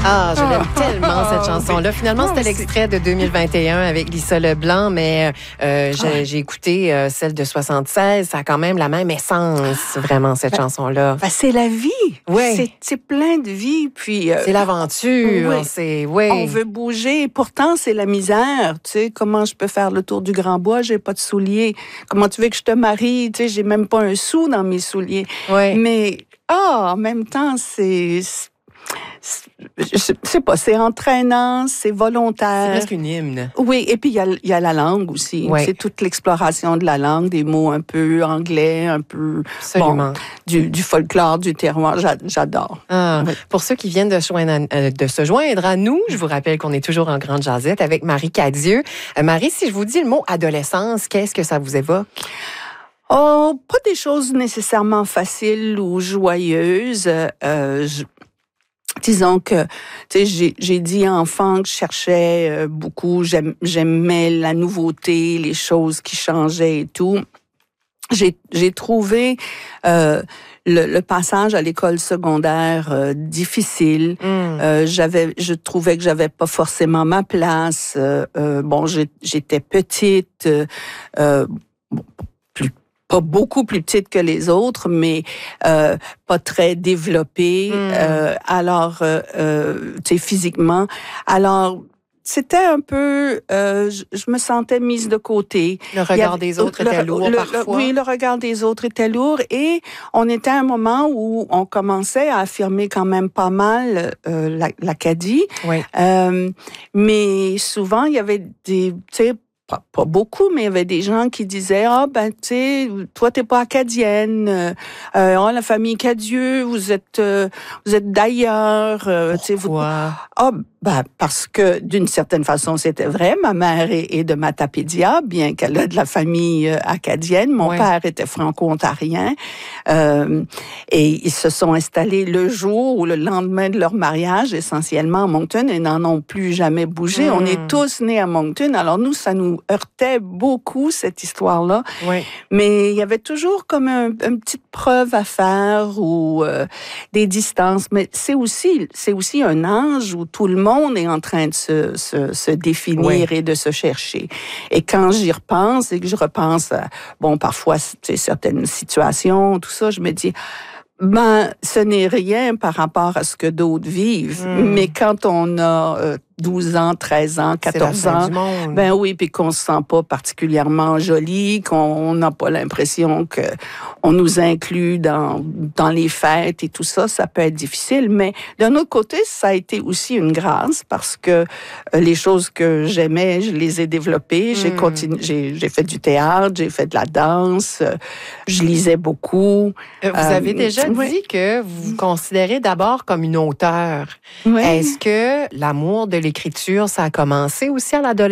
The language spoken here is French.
Ah, je l'aime tellement, cette chanson-là. Finalement, c'était l'extrait de 2021 avec Lisa Leblanc, mais j'ai écouté celle de 76. Ça a quand même la même essence, vraiment, cette chanson-là. C'est la vie. Oui. C'est plein de vie. Puis, c'est l'aventure. Oui. On veut bouger. Pourtant, c'est la misère. Tu sais, comment je peux faire le tour du Grand Bois? J'ai pas de souliers. Comment tu veux que je te marie? Tu sais, j'ai même pas un sou dans mes souliers. Oui. Mais, en même temps, je sais pas, c'est entraînant, c'est volontaire. C'est presque une hymne. Oui, et puis il y a la langue aussi. Oui. C'est toute l'exploration de la langue, des mots un peu anglais, un peu du folklore, du terroir. J'adore. Oui. Pour ceux qui viennent de se joindre à nous, je vous rappelle qu'on est toujours en Grande Jazette avec Marie Cadieux. Marie, si je vous dis le mot adolescence, qu'est-ce que ça vous évoque? Oh, pas des choses nécessairement faciles ou joyeuses. Disons que, tu sais, j'ai dit enfant que je cherchais beaucoup, j'aimais la nouveauté, les choses qui changeaient et tout. J'ai trouvé le passage à l'école secondaire difficile. Je trouvais que j'avais pas forcément ma place. J'étais petite. Pas beaucoup plus petite que les autres, mais pas très développée. Alors, tu sais, physiquement. Alors, c'était un peu... je me sentais mise de côté. Le regard des autres était lourd parfois. Oui, le regard des autres était lourd. Et on était à un moment où on commençait à affirmer quand même pas mal l'Acadie. Oui. Mais souvent, il y avait des... Tu sais, pas beaucoup, mais il y avait des gens qui disaient tu sais, toi t'es pas acadienne, la famille Cadieux, vous êtes d'ailleurs. Pourquoi? Parce que d'une certaine façon c'était vrai. Ma mère est de Matapédia, bien qu'elle ait de la famille acadienne. Mon père était franco-ontarien, et ils se sont installés le jour ou le lendemain de leur mariage, essentiellement à Moncton, et n'en ont plus jamais bougé. On est tous nés à Moncton, alors nous ça nous heurtait beaucoup, cette histoire-là. Oui. Mais il y avait toujours comme une petite preuve à faire ou des distances. Mais c'est aussi un âge où tout le monde est en train de se définir et de se chercher. Et quand j'y repense et que je repense à, parfois, certaines situations, tout ça, je me dis... ce n'est rien par rapport à ce que d'autres vivent. Mais quand on a 12 ans, 13 ans, 14 ans, puis qu'on se sent pas particulièrement joli, qu'on n'a pas l'impression que on nous inclut dans les fêtes et tout ça, ça peut être difficile. Mais d'un autre côté, ça a été aussi une grâce parce que les choses que j'aimais, je les ai développées. J'ai fait du théâtre, j'ai fait de la danse, je lisais beaucoup. Vous avez déjà dit que vous vous considérez d'abord comme une auteure. Oui. Est-ce que l'amour de l'écriture, ça a commencé aussi à l'adolescence?